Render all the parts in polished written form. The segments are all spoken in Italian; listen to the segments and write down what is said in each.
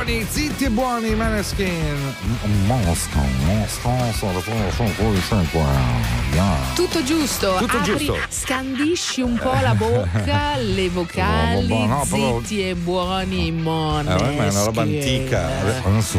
buoni, zitti e buoni, Maneskin. Tutto giusto. Tutto Apri, giusto. scandisci un po' la bocca, le vocali, No, però- zitti e buoni, ma è una roba antica. Adesso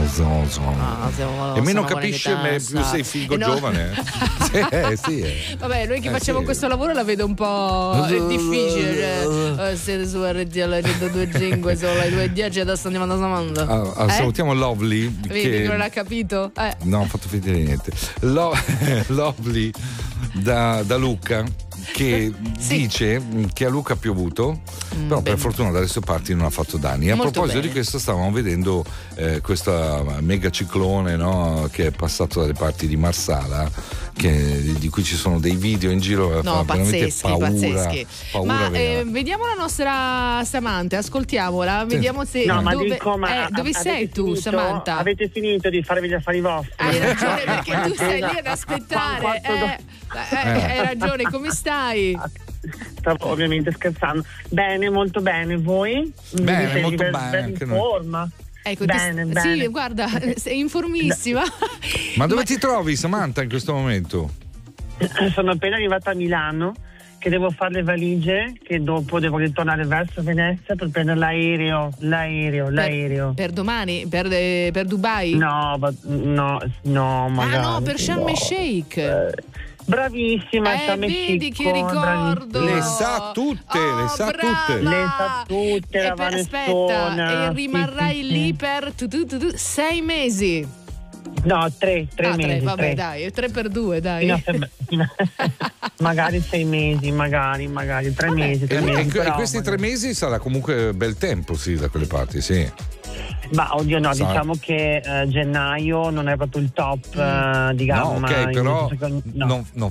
e meno capisci, più sei figo giovane. Sì. Vabbè, noi che facciamo sì. questo lavoro la vedo un po' difficile. Siete su RTL 102.5, sono le 2.10, adesso andiamo da Samantha. Salutiamo Lovely. Vedi che non ha capito? No, ho fatto finta di niente. Lovely da Lucca, che Sì. dice che a Lucca ha piovuto, però per fortuna dalle sue parti non ha fatto danni. A Molto proposito bene. di questo, stavamo vedendo questo mega ciclone, no, che è passato dalle parti di Marsala, di cui ci sono dei video in giro. No, fa veramente pazzeschi. paura Ma vera. vediamo la nostra Samantha, ascoltiamola, vediamo se No, ma dove, dico, ma dove sei avete tu, finito? Samantha? Avete finito di farvi gli affari vostri? Hai ragione, perché tu stai lì ad aspettare. Hai ragione, come stai? Stavo ovviamente scherzando. Bene, molto bene. Voi? Bene, Siete molto ben bene, in anche noi. forma? Ecco, Bene, sì, bene. guarda, sei informissima. Ma dove ti trovi, Samantha, in questo momento? Sono appena arrivata a Milano, che devo fare le valigie, che dopo devo ritornare verso Venezia per prendere l'aereo. Per domani? Per Dubai? No, magari. Ah no, per Sharm el Sheikh. Bravissima, Sharm el vedi Sheikh, che ricordo. Le sa tutte, le sa brava. tutte. Le sa tutte, la aspetta, Vanessona. e rimarrai Sì. lì per 6 mesi. No, tre Ah, mesi. vabbè, tre. dai, 3 per 2, dai. Magari 6 mesi, magari 3 mesi. E però, questi 3 mesi sarà comunque bel tempo, sì, da quelle parti, sì. Ma oddio no, Sa- diciamo che gennaio non è proprio il top di gamma. No, ok, però no. non